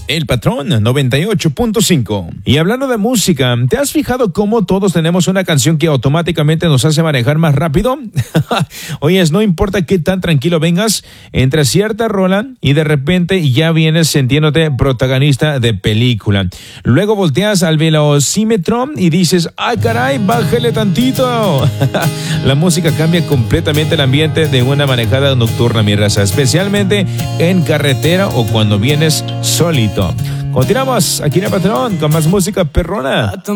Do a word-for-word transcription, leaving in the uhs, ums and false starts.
El Patrón noventa y ocho punto cinco. Y hablando de música, ¿te has fijado cómo todos tenemos una canción que automáticamente nos hace manejar más rápido? Oyes, no importa qué tan tranquilo vengas, entra cierta rola y de repente ya vienes sintiéndote protagonista de película. Luego volteas al velocímetro y dices, ¡ay caray, bájale tantito! La música cambia completamente el ambiente de una manejada nocturna, mi raza, especialmente en carretera o cuando vienes solito. Continuamos aquí en el Patrón con más música perrona.